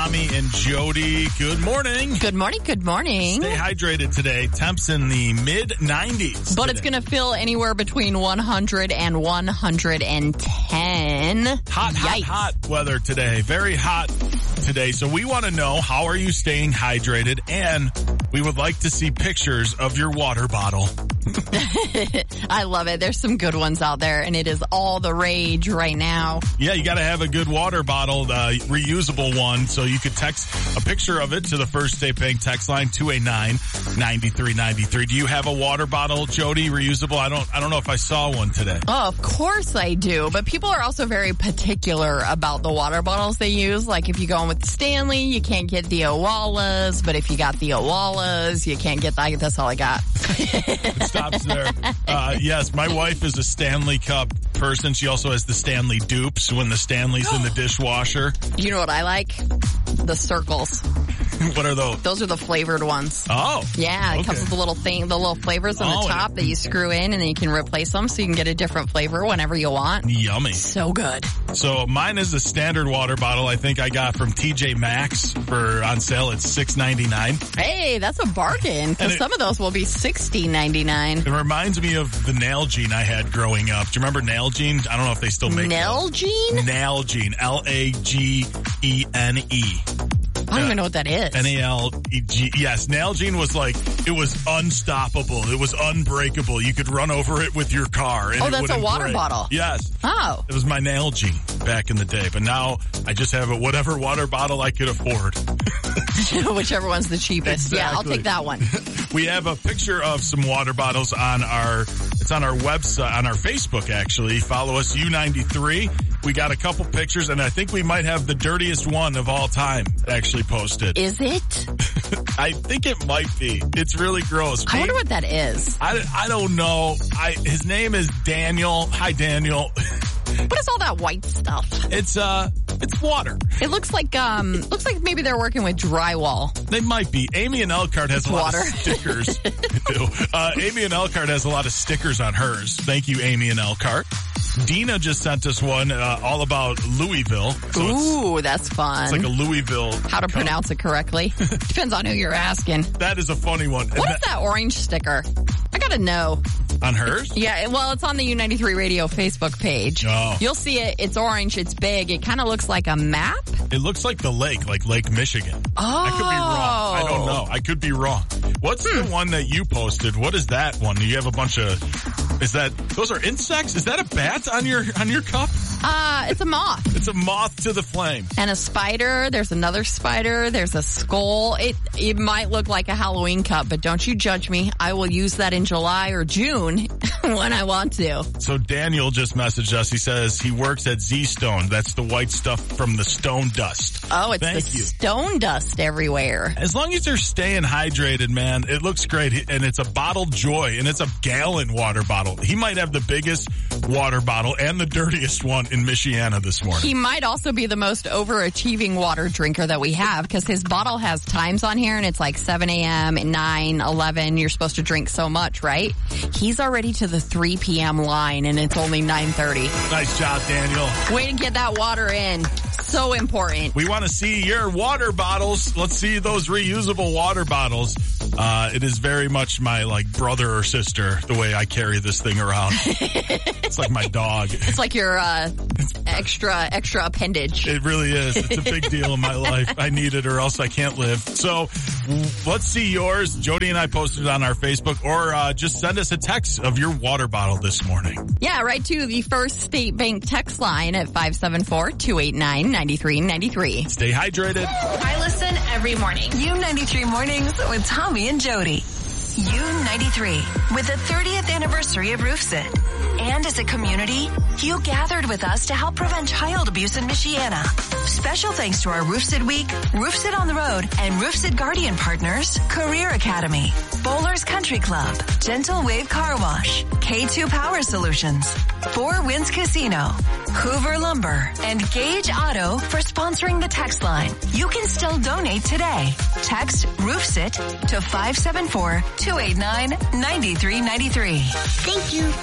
Tommy and Jody. Good morning. Good morning. Good morning. Stay hydrated today. Temps in the mid-90s. But it's going to feel anywhere between 100 and 110. Hot weather today. Very hot today. So we want to know, how are you staying hydrated? And we would like to see pictures of your water bottle. I love it. There's some good ones out there, and it is all the rage right now. Yeah, you got to have a good water bottle, reusable one, so you could text a picture of it to the First State Bank text line 289-9393. Do you have a water bottle, Jody, reusable? I don't know if I saw one today. Oh, of course I do. But people are also very particular about the water bottles they use. Like if you go in with Stanley, you can't get the Owalas, but if you got the Owalas, you can't get that. That's all I got. It stops there. Yes, my wife is a Stanley Cup person. She also has the Stanley dupes when the Stanley's in the dishwasher. You know what I like? The circles. What are those? Those are the flavored ones. Oh. Yeah, it comes with the little flavors on the top that you screw in, and then you can replace them so you can get a different flavor whenever you want. Yummy. So good. So mine is a standard water bottle I think I got from TJ Maxx on sale at $6.99. Hey, that's a bargain, because some of those will be $16.99. It reminds me of the Nalgene I had growing up. Do you remember Nalgene? I don't know if they still make Nalgene? Nalgene. Lagene. I don't even know what that is. Naleg. Yes, Nalgene was it was unstoppable. It was unbreakable. You could run over it with your car. And that's a water bottle. Yes. Oh. It was my Nalgene back in the day. But now I just have whatever water bottle I could afford. Whichever one's the cheapest. Exactly. Yeah, I'll take that one. We have a picture of some water bottles on our website, on our Facebook actually. Follow us, U93. We got a couple pictures, and I think we might have the dirtiest one of all time actually posted. Is it? I think it might be. It's really gross. I wonder what that is. I don't know. His name is Daniel. Hi, Daniel. What is all that white stuff? It's water. It looks like maybe they're working with drywall. They might be. Amy and Elkhart has a lot of stickers. Amy and Elkhart has a lot of stickers on hers. Thank you, Amy and Elkhart. Dina just sent us one all about Louisville. So that's fun. It's like a Louisville. How to pronounce it correctly. Depends on who you're asking. That is a funny one. What is that orange sticker? I gotta know. On hers? Yeah, well, it's on the U93 Radio Facebook page. Oh. You'll see it. It's orange. It's big. It kind of looks like a map. It looks like the lake, like Lake Michigan. Oh. I could be wrong. I don't know. I could be wrong. What's the one that you posted? What is that one? Do you have a bunch of... those are insects? Is that a bat on your cup? It's a moth. It's a moth to the flame. And a spider. There's another spider. There's a skull. It might look like a Halloween cup, but don't you judge me. I will use that in July or June when I want to. So Daniel just messaged us. He says he works at Z-Stone. That's the white stuff from the stone dust. Oh, it's stone dust everywhere. As long as you're staying hydrated, man, it looks great. And it's a bottled joy, and it's a gallon water bottle. He might have the biggest water bottle and the dirtiest one in Michiana this morning. He might also be the most overachieving water drinker that we have, because his bottle has times on here, and it's like 7 a.m. and 9, 11. You're supposed to drink so much, right? He's already to the 3 p.m. line, and it's only 9:30. Nice job, Daniel. Way to get that water in. So important. We want to see your water bottles. Let's see those reusable water bottles. It is very much my brother or sister, the way I carry this thing around. It's like my dog. It's like your extra appendage. It really is. It's a big deal in my life. I need it or else I can't live. So let's see yours. Jody and I posted it on our Facebook, or just send us a text of your water bottle this morning. Yeah, right to the First State Bank text line at 574-289-9393. Stay hydrated. I listen every morning. U93 Mornings with Tommy and Jody. U93, with the 30th anniversary of RoofSit. And as a community, you gathered with us to help prevent child abuse in Michiana. Special thanks to our RoofSit Week, RoofSit on the Road, and RoofSit Guardian partners, Career Academy, Bowlers Country Club, Gentle Wave Car Wash, K2 Power Solutions, Four Winds Casino, Hoover Lumber, and Gage Auto for sponsoring the text line. You can still donate today. Text RoofSit to 574-289-9393. Thank you.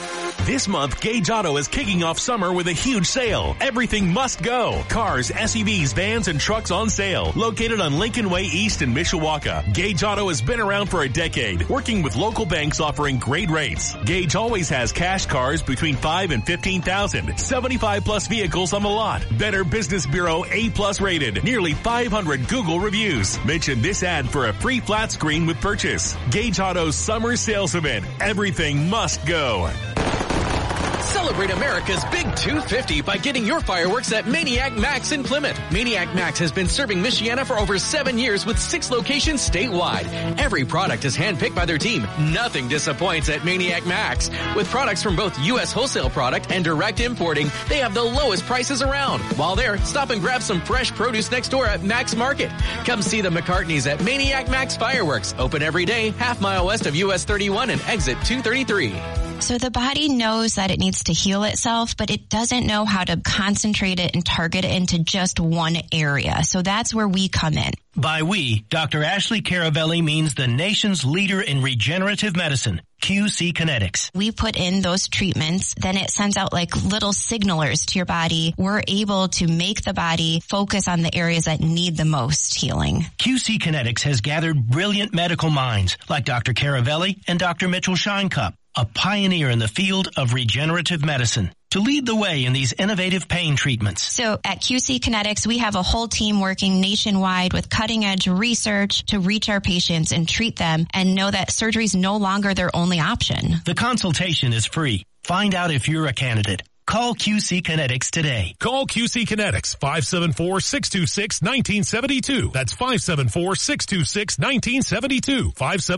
This month, Gage Auto is kicking off summer with a huge sale. Everything must go. Cars, SUVs, vans, and trucks on sale. Located on Lincoln Way East in Mishawaka, Gage Auto has been around for a decade, working with local banks offering great rates. Gage always has cash cars between $5,000 and $15,000. 75 plus vehicles on the lot. Better Business Bureau A+ rated. Nearly 500 Google reviews. Mention this ad for a free flat screen with purchase. Gage Auto's summer sales event. Everything must go. Celebrate America's Big 250 by getting your fireworks at Maniac Max in Plymouth. Maniac Max has been serving Michiana for over 7 years with 6 locations statewide. Every product is handpicked by their team. Nothing disappoints at Maniac Max. With products from both U.S. wholesale product and direct importing, they have the lowest prices around. While there, stop and grab some fresh produce next door at Max Market. Come see the McCartneys at Maniac Max Fireworks. Open every day, half-mile west of US 31 and exit 233. So the body knows that it needs to heal itself, but it doesn't know how to concentrate it and target it into just one area. So that's where we come in. By we, Dr. Ashley Caravelli means the nation's leader in regenerative medicine, QC Kinetics. We put in those treatments, then it sends out like little signalers to your body. We're able to make the body focus on the areas that need the most healing. QC Kinetics has gathered brilliant medical minds like Dr. Caravelli and Dr. Mitchell Scheinkup, a pioneer in the field of regenerative medicine, to lead the way in these innovative pain treatments. So at QC Kinetics, we have a whole team working nationwide with cutting-edge research to reach our patients and treat them and know that surgery is no longer their only option. The consultation is free. Find out if you're a candidate. Call QC Kinetics today. Call QC Kinetics, 574-626-1972. That's 574-626-1972.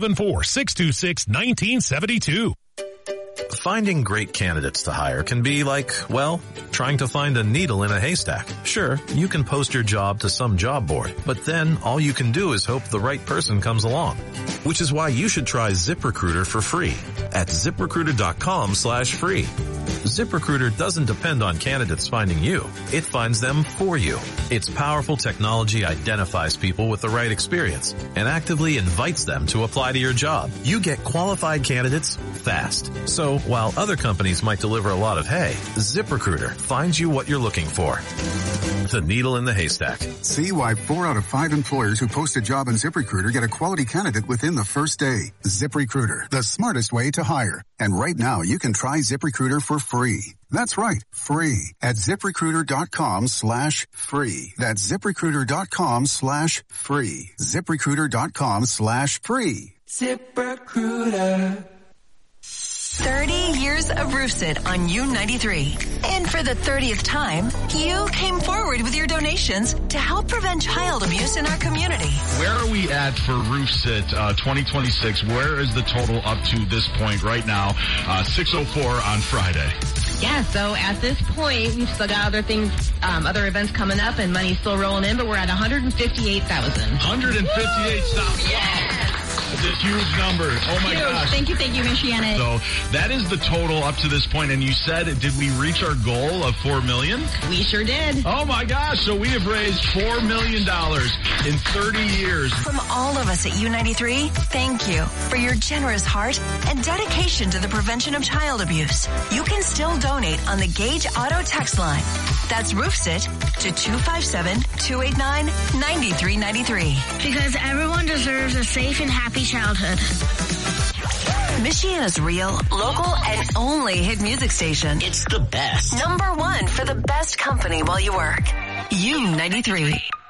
574-626-1972. Finding great candidates to hire can be like, well, trying to find a needle in a haystack. Sure, you can post your job to some job board, but then all you can do is hope the right person comes along. Which is why you should try ZipRecruiter for free at ZipRecruiter.com/free. ZipRecruiter doesn't depend on candidates finding you. It finds them for you. Its powerful technology identifies people with the right experience and actively invites them to apply to your job. You get qualified candidates fast. So while other companies might deliver a lot of hay, ZipRecruiter finds you what you're looking for. The needle in the haystack. See why 4 out of 5 employers who post a job on ZipRecruiter get a quality candidate within the first day. ZipRecruiter, the smartest way to hire. And right now you can try ZipRecruiter for free. That's right, free at ZipRecruiter.com/free. That's ZipRecruiter.com/free. ZipRecruiter.com/free. ZipRecruiter. 30 years of Roofsit on U93. And for the 30th time, you came forward with your donations to help prevent child abuse in our community. Where are we at for Roofsit 2026? Where is the total up to this point right now? 6:04 on Friday. Yeah, so at this point, we've still got other things, other events coming up, and money's still rolling in, but we're at $158,000. $158,000. Yes. That's a huge number. Oh my gosh. Thank you, Michiana. So that is the total up to this point. And you said, did we reach our goal of $4 million? We sure did. Oh my gosh. So we have raised $4 million in 30 years. From all of us at U93, thank you for your generous heart and dedication to the prevention of child abuse. You can still donate on the Gage Auto text line. That's Roofsit to 257-289-9393. Because everyone deserves a safe and happy childhood. Michiana's real, local, and only hit music station. It's the best. #1 for the best company while you work. U93.